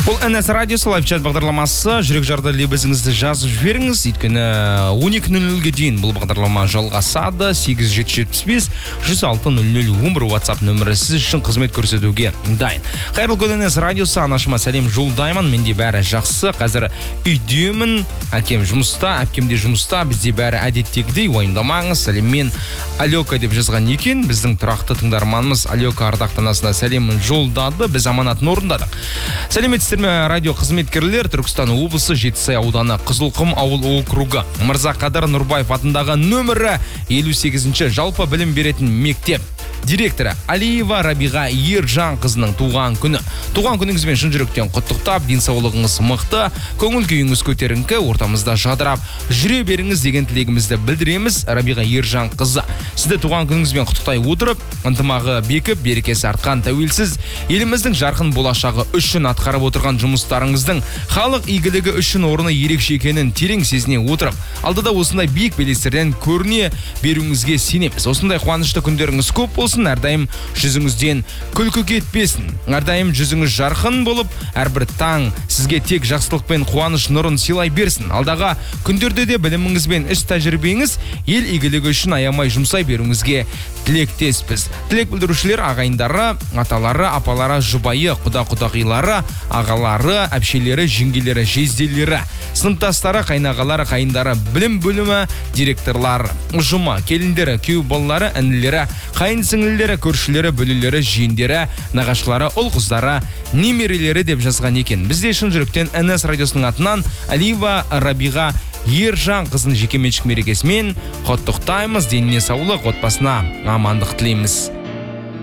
Бұл НС радиосы лайфчат бағдарламасы. Жүрек жарды лебізіңізді жазып жіберіңіз. Өйткені 12:00-ге дейін бұл бағдарлама жалғасады. 8775-106-00-11 WhatsApp нөмірі сіз үшін қызмет көрсетуге дайын. Қайырлы күн НС радиосы, анашыма сәлем жолдаймын. Менде бәрі жақсы. Қазір үйдемін. Әкем жұмыста, әпкем де жұмыста. Бізде бәрі әдеттегідей, уайымдамаңыз. Сәлеммен Алёка деп жазған екен. Біздің тұрақты тыңдарманымыз Алёка ардақтанасына сәлемін жолдады. Біз аманатын орындадық. Сәлеметсіздер ме, радио қызметкерлер. Түркістан облысы Жетісай ауданы Қызылқұм ауыл округы Мырзақадыр Нұрбаев атындағы нөмірі 58-ші жалпы білім беретін мектеп директоры Алиева Рабиға Ержан қызының туған күні. Туған күніңізбен шын жүректен құттықтап, денсаулығыңыз мықты, көңіл күйіңіз көтеріңкі, ортамызда жадырап жүре беріңіз деген тілегімізді білдіреміз. Рабиға Ержан қызы, сізді туған күніңізбен құттықтай отырып, ынтымағы бекіп, берекесі артқан тәуелсіз еліміздің жарқын болашағы үшін атқарып отырған жұмыстарыңыздың халық игілігі үшін орны ерекше екенін терең сезіне отырып, алдыда осындай биік белестерден көріне беруіңізге сенеміз. Осындай қуанышты күндеріңіз көп болсын, әрдайым жүзіңізден күлкі кетпесін, әрдайым жүзіңіз жарқын болып, әрбір таң сізге тек жақсылық пен қуаныш нұрын сыйлай берсін. Алдағы күндерде де біліміңіз бен іс тәжірибеңіз ел игілігі үшін аямай жұмсай беруіңізге тілектеспіз. Тілек білдірушілер ағайындары, аталары, апалары, жұбайы, құда-құдағилары, ағалары, әпшелері, жеңгелері, жезделері, сыныптастары, қайнағалары, қайындары, білім бөлімі директорлары, ұжымы, келіндері, күйеу балалары, інілері, қайын сіңлілері, көршілері, бөлелері, жиендері, нағашылары, ұл қыздары, немерелері деп жазған екен. Бізде шын жүректен НС радиосының атынан Алиева Рабиға Ержан қызының жекеменшік мерекесімен құттықтаймыз. Деніне саулық, отбасына амандық тілейміз.